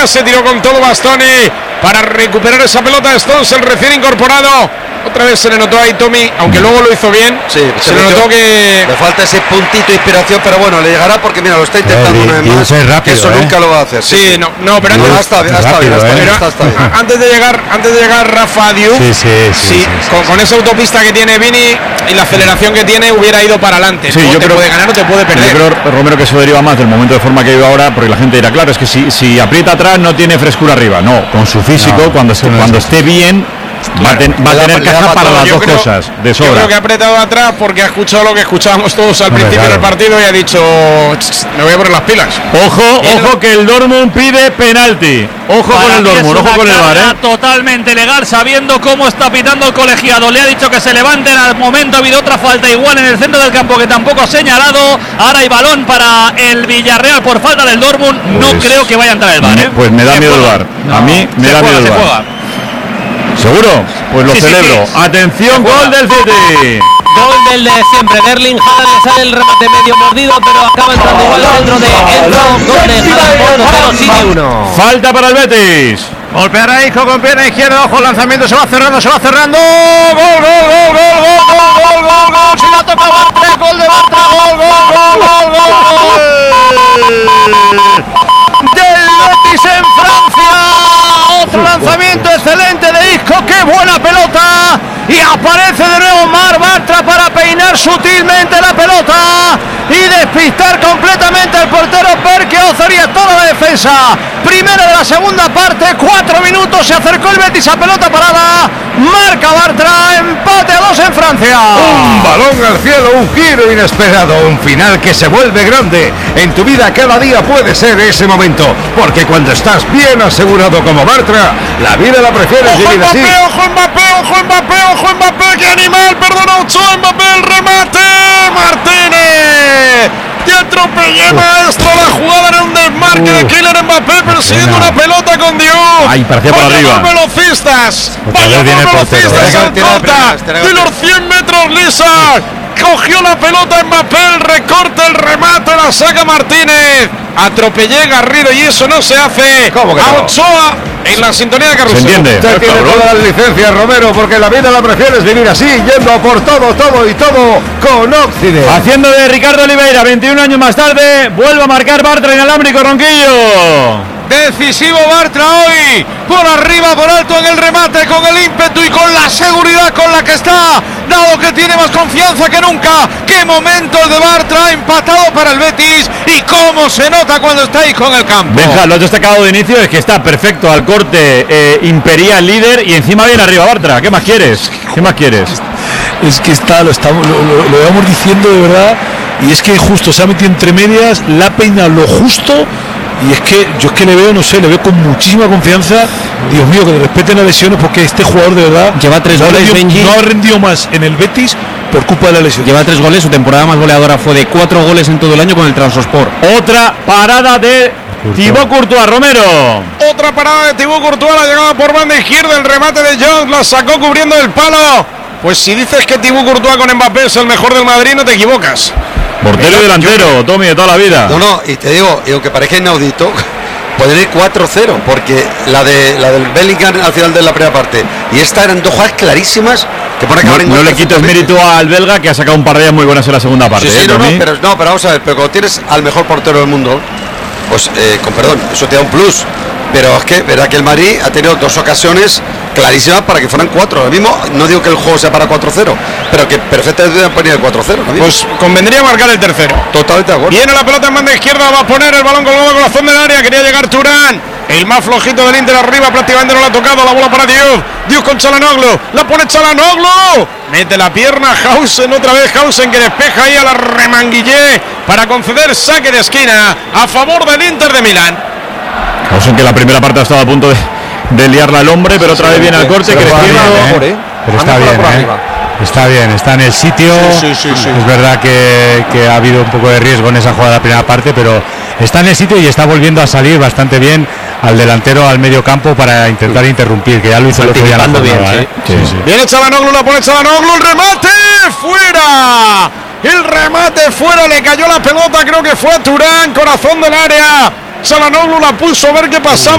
Venga, se tiró con todo Bastoni para recuperar esa pelota de Stones, el recién incorporado. Otra vez se le notó ahí Tommy, aunque luego lo hizo bien. Sí, se le notó que le falta ese puntito de inspiración, pero bueno, le llegará porque mira, lo está intentando una vez más. Rápido, que eso nunca lo va a hacer. Sí, no, pero antes está bien. Antes de llegar Rafa Diouf, con esa autopista que tiene Vini y la aceleración que tiene, hubiera ido para adelante. Sí, yo creo, puede ganar o te puede perder. Yo creo, Romero, que eso deriva más del momento de forma que vive ahora, porque la gente dirá, claro, es que si aprieta atrás no tiene frescura arriba. No, con su físico, cuando esté bien, va a tener caja para las dos cosas de sobra. Yo creo que ha apretado atrás porque ha escuchado lo que escuchábamos todos al principio del partido y ha dicho, me voy a poner las pilas. Ojo que el Dortmund pide penalti. Ojo con el Dortmund, ojo con el VAR, totalmente legal, sabiendo cómo está pitando el colegiado. Le ha dicho que se levanten al momento. Ha habido otra falta igual en el centro del campo que tampoco ha señalado. Ahora hay balón para el Villarreal por falta del Dortmund. No creo que vaya a entrar el VAR. Pues me da miedo el VAR. A mí me da miedo el VAR. ¿Seguro? Pues lo celebro. Sí. Atención, gol del City. Gol del de siempre. Erling Haaland, le sale el remate medio mordido, pero acaba entrando igual dentro de Enzo. Gol de Haaland, 0-1. Falta para el Betis. Golpeará Isco con pierna izquierda. Ojo, el lanzamiento se va cerrando. Gol. Si la toca Bartra, gol de Bartra. Gol. Del Betis en Francia. Otro lanzamiento excelente de Isco. ¡Qué buena pelota! Y aparece de nuevo Marc Bartra para peinar sutilmente la pelota y despistar completamente al portero Berke Ozaría, toda la defensa. Primera de la segunda parte, 4 minutos, se acercó el Betis a pelota parada. Marca Bartra, empate a 2 en Francia. Un balón al cielo, un giro inesperado, un final que se vuelve grande. En tu vida cada día puede ser ese momento, porque cuando estás bien asegurado como Bartra, la vida la prefieres vivir así. Ojo Mbappé, qué animal, perdona Ochoa, Mbappé, el remate, Martínez. De atropellé, maestro, la jugada era un desmarque de Kylian Mbappé persiguiendo una pelota con Dios. Ay, parecía por arriba. Velocistas, vaya velocistas en corta de los 100 metros lisas. Cogió la pelota Mbappé, el recorte, el remate, la saca Martínez. Atropellé Garrido y eso no se hace. ¿Cómo que no? A Ochoa en la sintonía de Carrusel. ¿Se entiende? Usted tiene todas las licencias, Romero, porque la vida la prefieres vivir así, yendo por todo con Occident. Haciendo de Ricardo Oliveira, 21 años más tarde, vuelve a marcar Bartra inalámbrico, Ronquillo. Decisivo Bartra hoy, por arriba, por alto en el remate, con el ímpetu y con la seguridad con la que está, dado que tiene más confianza que nunca. Qué momento de Bartra, empatado para el Betis, y cómo se nota cuando está ahí con el campo. Benja, lo has destacado de inicio, es que está perfecto al corte, imperial líder, y encima viene arriba Bartra. ¿Qué más quieres? Es que lo vamos diciendo de verdad, y es que justo se ha metido entre medias, la ha peinado lo justo. Y es que yo le veo, le veo con muchísima confianza. Dios mío, que le respeten las lesiones, porque este jugador de verdad lleva 3 goles, Benji. No ha rendido más en el Betis por culpa de la lesión. Lleva 3 goles, su temporada más goleadora fue de 4 goles en todo el año con el Trabzonspor. Otra parada de Thibaut Courtois, Romero. Otra parada de Thibaut Courtois, la llegada por banda izquierda, el remate de Jones, la sacó cubriendo el palo. Pues si dices que Thibaut Courtois con Mbappé es el mejor del Madrid, no te equivocas. Portero y delantero, Tommy, de toda la vida. No, y te digo, y aunque parezca inaudito, pueden ir 4-0, porque la del Bellingham al final de la primera parte y esta eran 2 jugadas clarísimas que pone que no le quites mérito al belga, que ha sacado un par de ellas muy buenas en la segunda parte. Sí, pero vamos a ver, pero cuando tienes al mejor portero del mundo, pues con perdón, eso te da un plus. Pero es que verá que el Madrid ha tenido 2 ocasiones clarísimas para que fueran 4. Ahora mismo no digo que el juego sea para 4-0, pero que perfectamente deben poner el 4-0. Pues convendría marcar el tercero. Totalmente de acuerdo. Viene la pelota en banda izquierda, va a poner el balón colgado con la zona del área. Quería llegar Turán, el más flojito del Inter arriba, prácticamente no la ha tocado. La bola para Diouf con Çalhanoğlu, la pone Çalhanoğlu, mete la pierna Hausen, otra vez Hausen, que despeja ahí a la Remanguillé para conceder saque de esquina a favor del Inter de Milán. Hausen, que la primera parte ha estado a punto de liarla al hombre, pero otra vez viene al corte, creciendo. Pero está bien, está bien, está en el sitio. Sí. Es verdad que ha habido un poco de riesgo en esa jugada de la primera parte, pero está en el sitio y está volviendo a salir bastante bien al delantero, al medio campo, para intentar interrumpir, que ya lo hizo el otro día. Viene Çalhanoğlu, la pone Çalhanoğlu, el remate fuera. El remate fuera, le cayó la pelota, creo que fue a Turán, corazón del área. Çalhanoğlu la puso a ver qué pasaba.